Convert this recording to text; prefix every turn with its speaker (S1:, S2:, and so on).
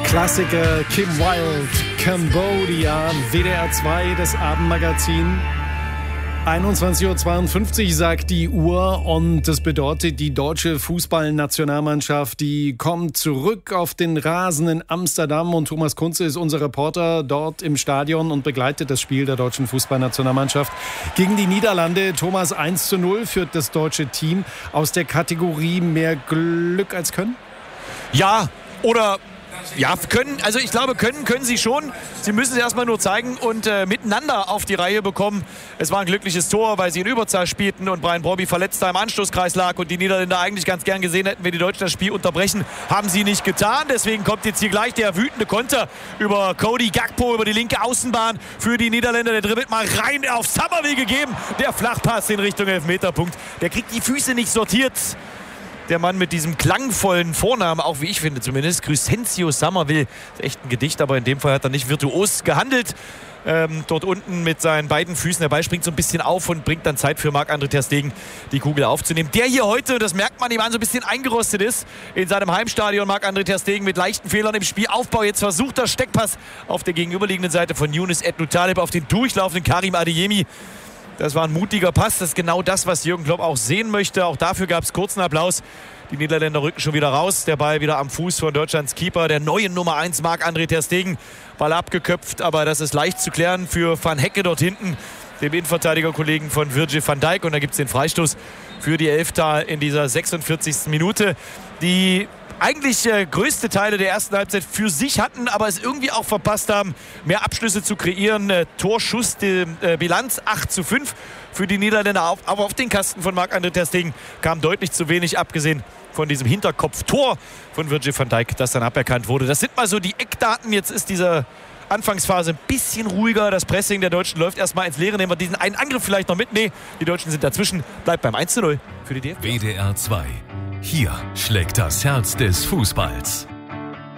S1: Klassiker Kim Wilde, Cambodia, WDR 2, das Abendmagazin. 21:52 Uhr sagt die Uhr und das bedeutet, die deutsche Fußballnationalmannschaft, die kommt zurück auf den Rasen in Amsterdam und Thomas Kunze ist unser Reporter dort im Stadion und begleitet das Spiel der deutschen Fußballnationalmannschaft gegen die Niederlande. Thomas, 1:0 führt das deutsche Team aus der Kategorie mehr Glück als Können?
S2: Ja, oder... Ja, also ich glaube, können sie schon. Sie müssen es erstmal nur zeigen und miteinander auf die Reihe bekommen. Es war ein glückliches Tor, weil sie in Überzahl spielten und Brian Brobby verletzt da im Anstoßkreis lag und die Niederländer eigentlich ganz gern gesehen hätten, wenn die Deutschen das Spiel unterbrechen. Haben sie nicht getan. Deswegen kommt jetzt hier gleich der wütende Konter über Cody Gakpo, über die linke Außenbahn für die Niederländer. Der dribbelt mal rein auf Summerville gegeben. Der Flachpass in Richtung Elfmeterpunkt. Der kriegt die Füße nicht sortiert. Der Mann mit diesem klangvollen Vornamen, auch wie ich finde zumindest, Crescencio Summerville, ist echt ein Gedicht, aber in dem Fall hat er nicht virtuos gehandelt. Dort unten mit seinen beiden Füßen, der Ball springt so ein bisschen auf und bringt dann Zeit für Marc-André ter Stegen, die Kugel aufzunehmen. Der hier heute, das merkt man ihm an, so ein bisschen eingerostet ist in seinem Heimstadion. Marc-André ter Stegen mit leichten Fehlern im Spielaufbau. Jetzt versucht der Steckpass auf der gegenüberliegenden Seite von Younes Ednou-Taleb auf den durchlaufenden Karim Adeyemi. Das war ein mutiger Pass, das ist genau das, was Jürgen Klopp auch sehen möchte. Auch dafür gab es kurzen Applaus. Die Niederländer rücken schon wieder raus. Der Ball wieder am Fuß von Deutschlands Keeper, der neuen Nummer 1, Marc-André ter Stegen. Ball abgeköpft, aber das ist leicht zu klären für Van Hecke dort hinten, dem Innenverteidigerkollegen von Virgil van Dijk. Und da gibt es den Freistoß für die Elftal in dieser 46. Minute. Die eigentlich größte Teile der ersten Halbzeit für sich hatten, aber es irgendwie auch verpasst haben, mehr Abschlüsse zu kreieren. Torschuss, die Bilanz 8:5 für die Niederländer. Aber auf den Kasten von Marc-André ter Stegen kam deutlich zu wenig, abgesehen von diesem Hinterkopftor von Virgil van Dijk, das dann aberkannt wurde. Das sind mal so die Eckdaten. Jetzt ist diese Anfangsphase ein bisschen ruhiger. Das Pressing der Deutschen läuft erstmal ins Leere. Nehmen wir diesen einen Angriff vielleicht noch mit. Nee, die Deutschen sind dazwischen. Bleibt beim 1:0 für die DFB.
S3: WDR 2. Hier schlägt das Herz des Fußballs.